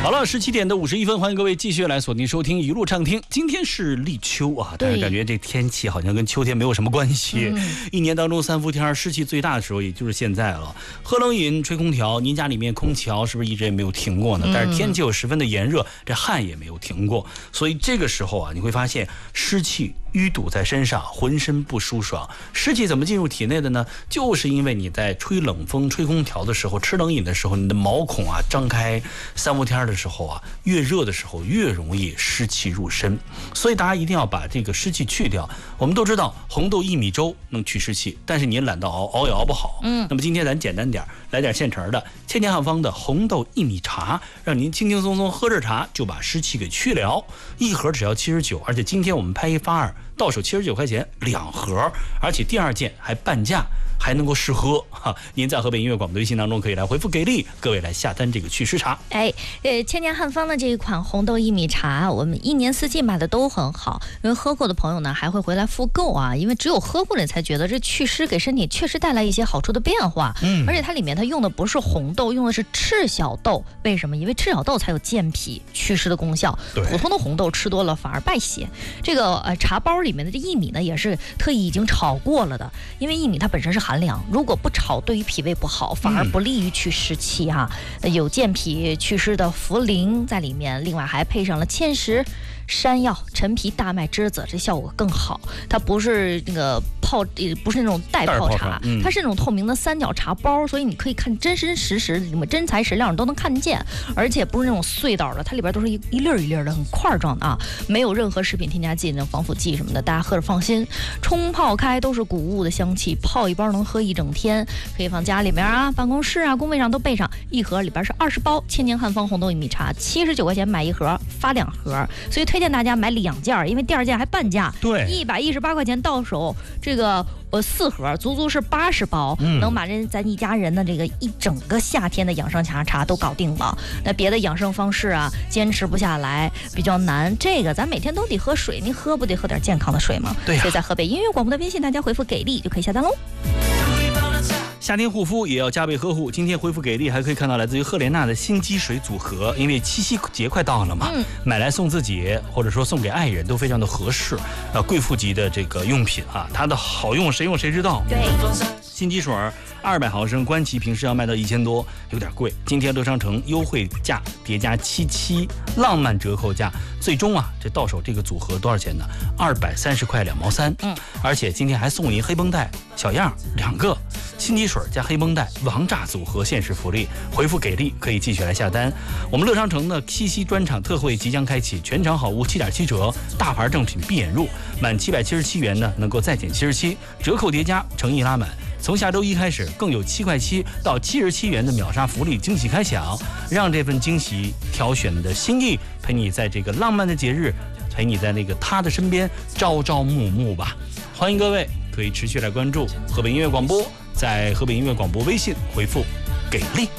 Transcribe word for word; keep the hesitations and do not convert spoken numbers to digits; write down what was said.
好了，十七点的五十一分，欢迎各位继续来锁定收听一路畅听。今天是立秋啊，但是感觉这天气好像跟秋天没有什么关系。嗯、一年当中三伏天湿气最大的时候，也就是现在了。喝冷饮、吹空调，您家里面空调是不是一直也没有停过呢？但是天气又十分的炎热，这汗也没有停过，所以这个时候啊，你会发现湿气淤堵在身上，浑身不舒爽。湿气怎么进入体内的呢？就是因为你在吹冷风、吹空调的时候，吃冷饮的时候，你的毛孔啊张开，三伏天的时候啊，越热的时候越容易湿气入身，所以大家一定要把这个湿气去掉。我们都知道红豆薏米粥能去湿气，但是你懒得熬，熬也熬不好。嗯，那么今天咱简单点，来点现成的千年汉方的红豆薏米茶，让您轻轻松松喝着茶就把湿气给去了。一盒只要七十九，而且今天我们拍一发二，到手七十九块钱两盒，而且第二件还半价。还能够试喝哈！您在河北音乐广播的微信当中可以来回复给力，各位来下单这个祛湿茶。 哎，呃，千年汉方的这一款红豆薏米茶，我们一年四季买的都很好，因为喝过的朋友呢还会回来复购啊，因为只有喝过了才觉得这祛湿给身体确实带来一些好处的变化。嗯，而且它里面它用的不是红豆，用的是赤小豆，为什么？因为赤小豆才有健脾祛湿的功效，普通的红豆吃多了反而败血。这个呃茶包里面的这薏米呢，也是特意已经炒过了的，因为薏米它本身是寒凉，如果不炒，对于脾胃不好，反而不利于祛湿气哈、嗯。有健脾祛湿的茯苓在里面，另外还配上了芡实、山药、陈皮、大麦、栀子，这效果更好。它不是那个泡，不是那种袋泡茶，嗯、它是那种透明的三角茶包，所以你可以看真真实实，什么真材实料你都能看见，而且不是那种碎倒的，它里边都是一一粒一粒的，很块状的啊，没有任何食品添加剂、那种防腐剂什么的，大家喝着放心。冲泡开都是谷物的香气，泡一包能喝一整天，可以放家里面啊、办公室啊、工位上都备上。一盒里边是二十包千年汉方红豆薏米茶，七十九块钱买一盒，发两盒，所以推荐大家买两件，因为第二件还半价， 对， 一百一十八块钱到手，这个呃四盒，足足是八十包，嗯、能把人咱一家人的这个一整个夏天的养生茶茶都搞定了。那别的养生方式啊，坚持不下来，比较难。这个咱每天都得喝水，你喝不得喝点健康的水吗？ 对、啊。 所以在河北音乐广播的微信，大家回复给力就可以下单喽。 夏天护肤也要加倍呵护。今天回复给力，还可以看到来自于赫莲娜的新积水组合，因为七夕节快到了嘛，嗯、买来送自己或者说送给爱人都非常的合适。呃，贵妇级的这个用品啊，它的好用谁用谁知道。 对， 新积水二百毫升，官旗平时要卖到一千多，有点贵。今天乐商城优惠价叠加七七浪漫折扣价，最终啊，这到手这个组合多少钱呢？二百三十块两毛三。嗯，而且今天还送您黑绷带小样两个。新积水加黑绷带王炸组合限时福利，回复给力可以继续来下单。我们乐商城的七夕专场特惠即将开启，全场好物七点七折，大牌正品闭眼入，满七百七十七元呢能够再减七十七，折扣叠加，诚意拉满。从下周一开始，更有七块七到七十七元的秒杀福利惊喜开抢，让这份惊喜挑选的心意陪你在这个浪漫的节日，陪你在那个他的身边朝朝暮暮吧。欢迎各位可以持续来关注河北音乐广播，在河北音乐广播微信回复给力。